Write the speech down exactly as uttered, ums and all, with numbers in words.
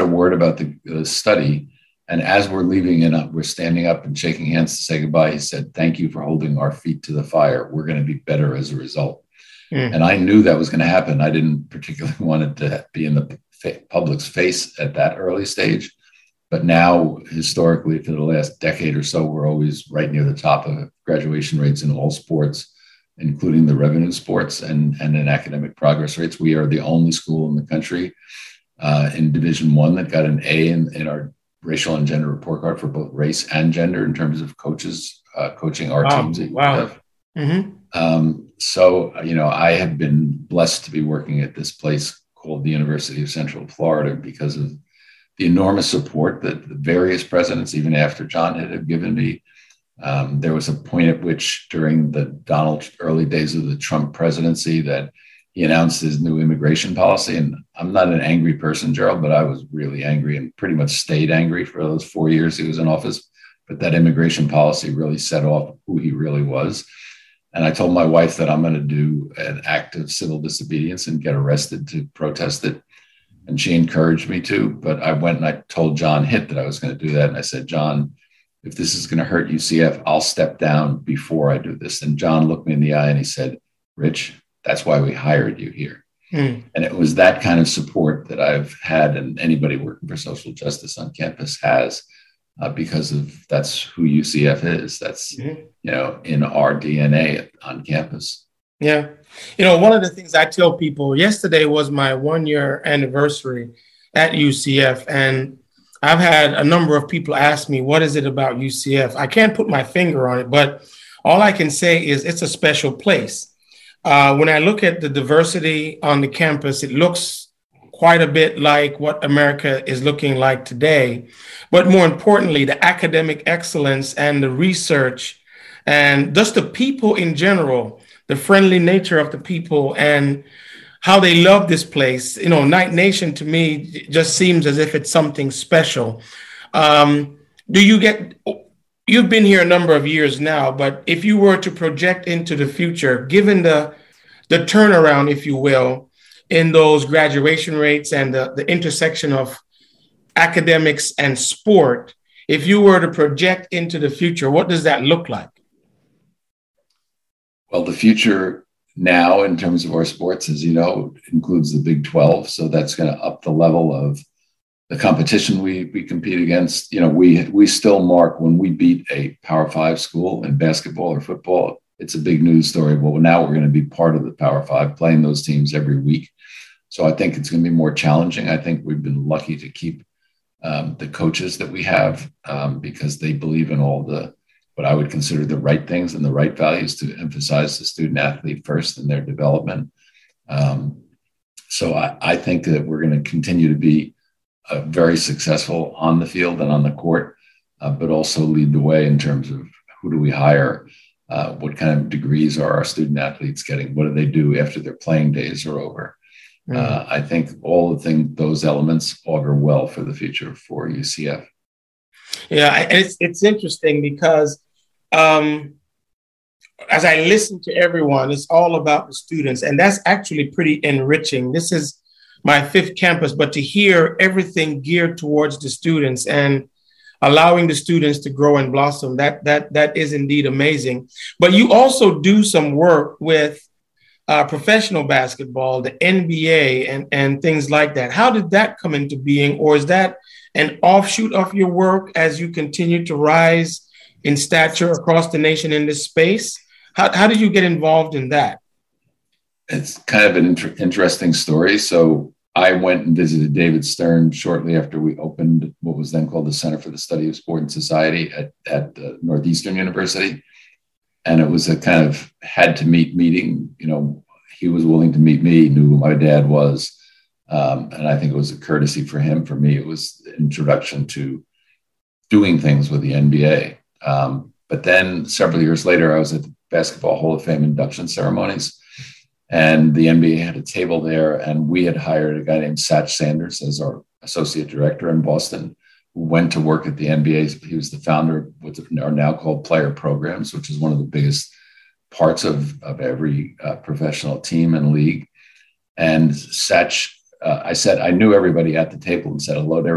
a word about the, the study. And as we're leaving and we're standing up and shaking hands to say goodbye, he said, "Thank you for holding our feet to the fire. We're going to be better as a result." Mm. And I knew that was going to happen. I didn't particularly want it to be in the public's face at that early stage. But now, historically, for the last decade or so, we're always right near the top of graduation rates in all sports, including the revenue sports and, and in academic progress rates. We are the only school in the country uh, in Division One that got an A in, in our racial and gender report card for both race and gender in terms of coaches uh, coaching our wow. teams. Wow. Mm-hmm. Um, so, you know, I have been blessed to be working at this place called the University of Central Florida because of the enormous support that the various presidents, even after John had, have given me. Um, there was a point at which during the Donald early days of the Trump presidency that he announced his new immigration policy. And I'm not an angry person, Gerald, but I was really angry and pretty much stayed angry for those four years he was in office. But that immigration policy really set off who he really was. And I told my wife that I'm going to do an act of civil disobedience and get arrested to protest it. And she encouraged me to. But I went and I told John Hitt that I was going to do that. And I said, "John, if this is going to hurt U C F, I'll step down before I do this." And John looked me in the eye and he said, "Rich, that's why we hired you here." Mm. And it was that kind of support that I've had, and anybody working for social justice on campus has, uh, because of that's who U C F is. That's, mm-hmm. you know, in our D N A on campus. Yeah. You know, one of the things I tell people, yesterday was my one year anniversary at U C F. And I've had a number of people ask me, what is it about U C F? I can't put my finger on it, but all I can say is it's a special place. Uh, when I look at the diversity on the campus, it looks quite a bit like what America is looking like today. But more importantly, the academic excellence and the research and just the people in general, the friendly nature of the people and how they love this place. You know, Knight Nation to me just seems as if it's something special. Um, do you get, you've been here a number of years now, but if you were to project into the future, given the, the turnaround, if you will, in those graduation rates and the, the intersection of academics and sport, if you were to project into the future, what does that look like? Well, the future now in terms of our sports, as you know, includes the Big twelve. So that's going to up the level of the competition we we compete against. You know, we we still mark when we beat a Power Five school in basketball or football. It's a big news story. Well, now we're going to be part of the Power Five, playing those teams every week. So I think it's going to be more challenging. I think we've been lucky to keep um, the coaches that we have um, because they believe in all the what I would consider the right things and the right values to emphasize the student athlete first in their development. Um, so I, I think that we're going to continue to be uh, very successful on the field and on the court, uh, but also lead the way in terms of who do we hire, uh, what kind of degrees are our student athletes getting, what do they do after their playing days are over. Mm. Uh, I think all the things, those elements augur well for the future for U C F. Yeah, and it's it's interesting because Um, as I listen to everyone, it's all about the students, and that's actually pretty enriching. This is my fifth campus, but to hear everything geared towards the students and allowing the students to grow and blossom, that that that is indeed amazing. But you also do some work with uh, professional basketball, the N B A, and and things like that. How did that come into being, or is that an offshoot of your work as you continue to rise in stature across the nation in this space? How, how did you get involved in that? It's kind of an inter- interesting story. So I went and visited David Stern shortly after we opened what was then called the Center for the Study of Sport and Society at, at uh, Northeastern University. And it was a kind of had to meet meeting. You know, he was willing to meet me, knew who my dad was. Um, and I think it was a courtesy for him. For me, it was the introduction to doing things with the N B A. Um, but then several years later, I was at the Basketball Hall of Fame induction ceremonies, and the N B A had a table there, and we had hired a guy named Satch Sanders as our associate director in Boston, who went to work at the N B A. He was the founder of what are now called player programs, which is one of the biggest parts of, of every uh, professional team and league. And Satch, uh, I said, I knew everybody at the table and said hello to everybody.